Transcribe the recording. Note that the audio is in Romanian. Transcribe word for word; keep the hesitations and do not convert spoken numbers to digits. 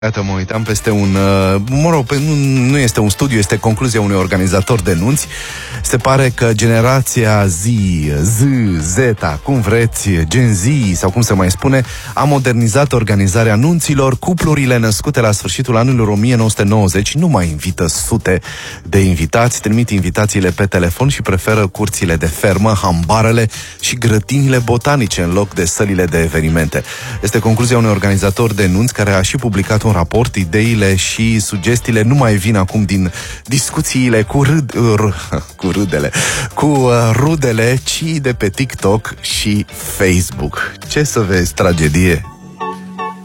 Iată, mă uitam peste un... Mă rog, nu, nu este un studiu, este concluzia unui organizator de nunți. Se pare că generația Z, Z, Zeta, cum vreți, Gen Z, sau cum se mai spune, a modernizat organizarea nunților. Cuplurile născute la sfârșitul anului o mie nouă sute nouăzeci nu mai invită sute de invitați, trimit invitațiile pe telefon și preferă curțile de fermă, hambarele și grădinile botanice în loc de sălile de evenimente. Este concluzia unui organizator de nunți care a și publicat un raport. Ideile și sugestiile nu mai vin acum din discuțiile cu râd, r- cu râdele, cu uh, rudele, ci de pe TikTok și Facebook. Ce să vezi, tragedie!